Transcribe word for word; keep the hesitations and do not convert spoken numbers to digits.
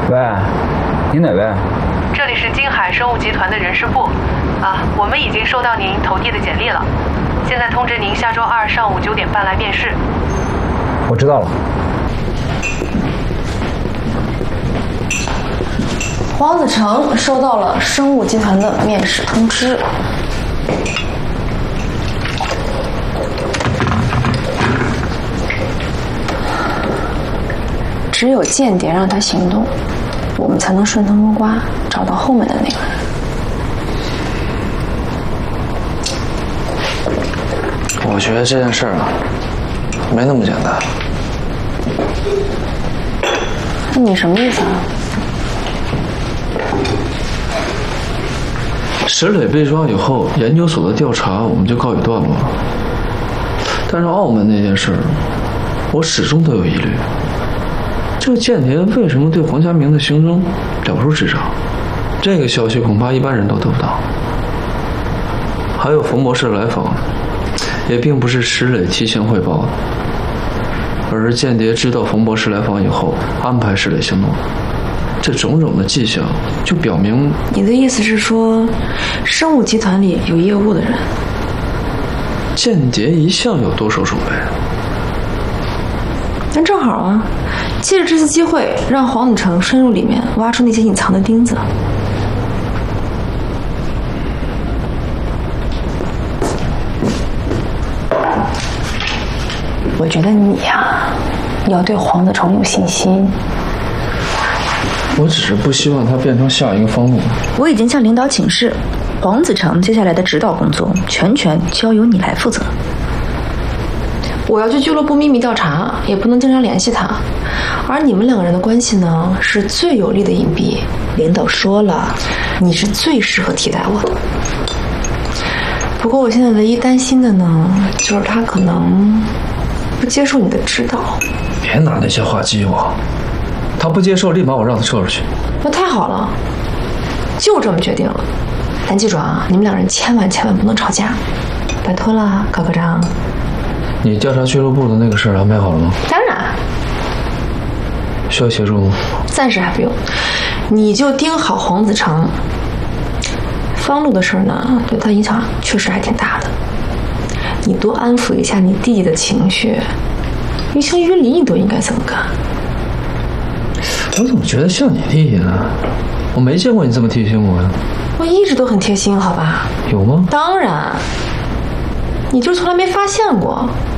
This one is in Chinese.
喂，你哪位？ 这里是金海生物集团的人事部，啊，我们已经收到您投递的简历了，现在通知您下周二上午九点半来面试。 我知道了。 黄子成收到了生物集团的面试通知。只有间谍让他行动，我们才能顺藤摸瓜找到后面的那个人。 我觉得这件事儿啊，没那么简单。 那你什么意思啊？ 石磊被抓以后，研究所的调查我们就告一段落了。但是澳门那件事，我始终都有疑虑。这个间谍为什么对黄家明的行踪了如指掌？这个消息恐怕一般人都得不到。还有冯博士来访，也并不是石磊提前汇报的，而是间谍知道冯博士来访以后安排石磊行动。这种种的迹象就表明， 你的意思是说，生物集团里有业务的人？ 间谍一向有多手准备。 那正好啊，借着这次机会，让黄子成深入里面挖出那些隐藏的钉子。我觉得你呀、啊，要对黄子成有信心。 我只是不希望他变成下一个方路。 我已经向领导请示，黄子成接下来的指导工作全权交由你来负责。 我要去俱乐部秘密调查，也不能经常联系他。而你们两个人的关系呢，是最有力的隐蔽。领导说了，你是最适合替代我的。不过我现在唯一担心的呢，就是他可能不接受你的指导。 别拿那些话激我，他不接受，立马我让他撤出去。 那太好了，就这么决定了。但记住啊，你们两人千万千万不能吵架。拜托了，高科长。 你调查俱乐部的那个事儿安排好了吗？ 当然。 需要协助吗？ 暂时还不用，你就盯好黄子成。方路的事呢，对他影响确实还挺大的。你多安抚一下你弟弟的情绪，于情于理你都应该这么干。 我怎么觉得像你弟弟呢？我没见过你这么贴心我呀。 我一直都很贴心，好吧？ 有吗？ 当然。你就是从来没发现过，